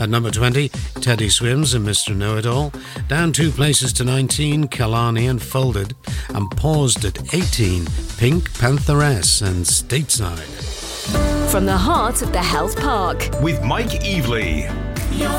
At number 20, Teddy Swims and Mr. Know-It-All. Down 2 places to 19, Kalani and Folded. And paused at 18, Pink Pantheress and Stateside. From the heart of the Health Park. With Mike Evely.